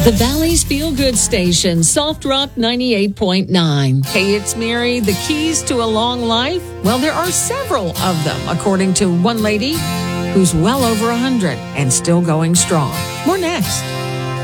The Valley's Feel Good Station, Soft Rock 98.9. Hey, it's Mary. The keys to a long life? Well, there are several of them, according to one lady who's well over 100 and still going strong. More next.